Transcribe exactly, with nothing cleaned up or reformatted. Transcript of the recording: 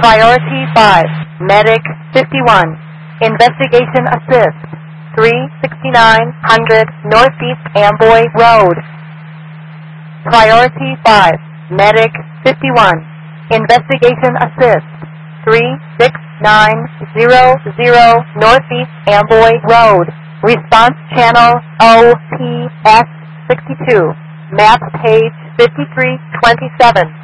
Priority five, Medic fifty-one, Investigation Assist, three sixty-nine hundred Northeast Amboy Road. Priority five, Medic fifty-one, Investigation Assist, three six nine zero zero Northeast Amboy Road. Response Channel O P S sixty-two, Map Page fifty-three twenty-seven.